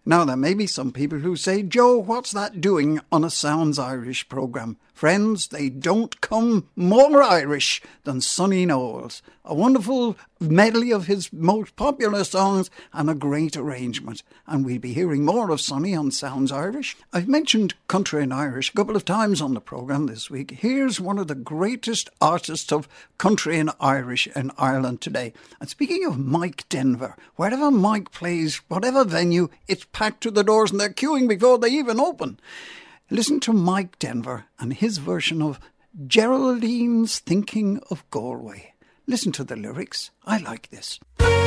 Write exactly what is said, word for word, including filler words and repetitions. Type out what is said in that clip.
Now, there may be some people who say, Joe, what's that doing on a Sounds Irish programme? Friends, they don't come more Irish than Sonny Knowles. A wonderful medley of his most popular songs and a great arrangement. And we'll be hearing more of Sonny on Sounds Irish. I've mentioned country and Irish a couple of times on the programme this week. Here's one of the greatest artists of country and Irish in Ireland today. And speaking of Mike Denver, wherever Mike plays, whatever venue, it's packed to the doors and they're queuing before they even open. Listen to Mike Denver and his version of Geraldine's Thinking of Galway. Listen to the lyrics. I like this.